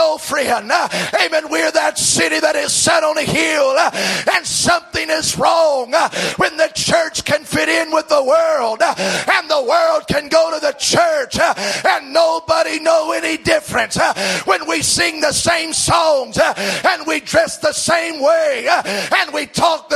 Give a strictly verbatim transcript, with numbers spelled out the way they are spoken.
no, friend. Amen. We're that city that is set on a hill, and something is wrong when the church can fit in with the world, and the world can go to the church, and nobody know any difference. When we sing the same songs, and we dress the same way, and we talk the